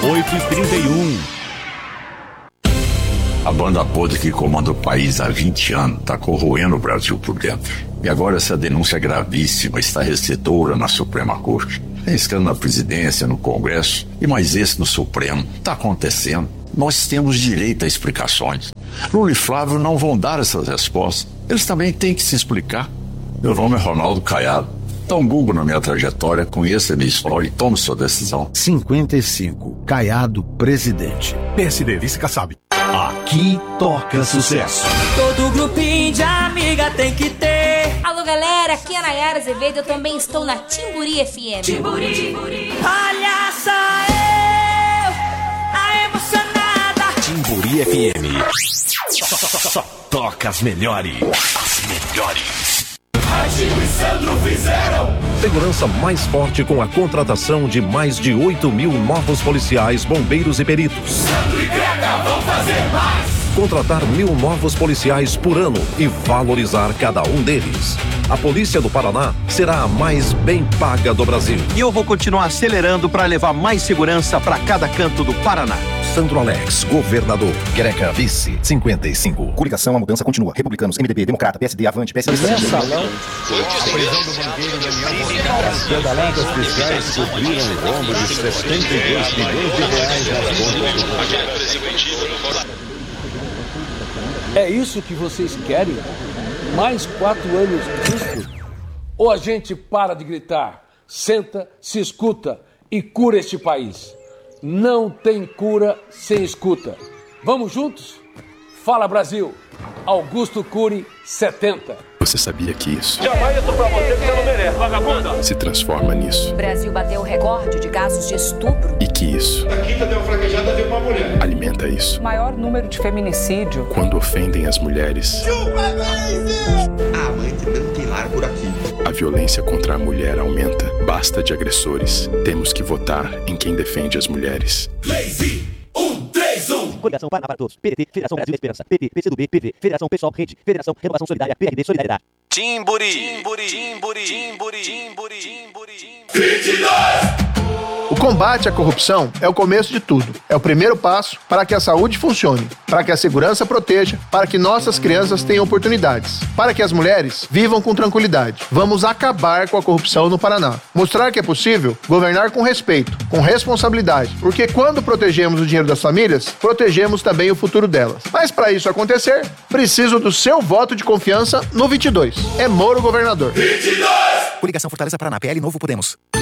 8h31. A banda podre que comanda o país há 20 anos está corroendo o Brasil por dentro. E agora essa denúncia gravíssima está recebedora na Suprema Corte. Tem escândalo na presidência, no Congresso e mais esse no Supremo. Está acontecendo. Nós temos direito a explicações. Lula e Flávio não vão dar essas respostas. Eles também têm que se explicar. Meu nome é Ronaldo Caiado. Dá um Google na minha trajetória, conheça a minha história e tome sua decisão. 55. Caiado, presidente. PSD, vice Kassab. Aqui toca sucesso. Todo grupinho de amiga tem que ter. Alô galera, aqui é a Nayara Azevedo, eu também estou na Timburi FM. Timburi. Olha só eu, a emocionada. Timburi FM. Só toca as melhores. As melhores. Agil e Sandro fizeram segurança mais forte com a contratação de mais de 8.000 novos policiais, bombeiros e peritos. Sandro e Greta vão fazer mais. Contratar 1.000 novos policiais por ano e valorizar cada um deles. A Polícia do Paraná será a mais bem paga do Brasil. E eu vou continuar acelerando para levar mais segurança para cada canto do Paraná. Sandro Alex, governador. Greca, vice, 55. Coligação, a mudança continua. Republicanos, MDB, Democrata, PSD, Avante, PSDB. Mensalão. A prisão do banqueiro Daniel Monteiro. As pedaladas fiscais cobriram o rombo de 72 bilhões de reais nas contas do... É isso que vocês querem? Mais 4 anos disso? Ou a gente para de gritar, senta, se escuta e cura este país? Não tem cura sem escuta. Vamos juntos? Fala Brasil! Augusto Cury, 70. Você sabia que isso... Jamais isso pra você que você não merece, vagabunda! ...se transforma nisso. O Brasil bateu o recorde de casos de estupro. E que isso... A quinta deu fraquejada, deu uma mulher. ...alimenta isso. O maior número de feminicídio. Quando ofendem as mulheres... A mãe não tem lar por aqui. A violência contra a mulher aumenta. Basta de agressores. Temos que votar em quem defende as mulheres. Lazy 131. Coligação Paraná para Todos. PDT, Federação Brasil Esperança. PT, PCdoB, PV, Federação Pessoal Rede, Federação Renovação Solidária, PRD Solidariedade. Timburi. 22. O combate à corrupção é o começo de tudo. É o primeiro passo para que a saúde funcione, para que a segurança proteja, para que nossas crianças tenham oportunidades, para que as mulheres vivam com tranquilidade. Vamos acabar com a corrupção no Paraná. Mostrar que é possível governar com respeito, com responsabilidade, porque quando protegemos o dinheiro das famílias, protegemos também o futuro delas. Mas para isso acontecer, preciso do seu voto de confiança no 22. É Moro governador. 22. Coligação Fortaleza Paraná, PL Novo Podemos.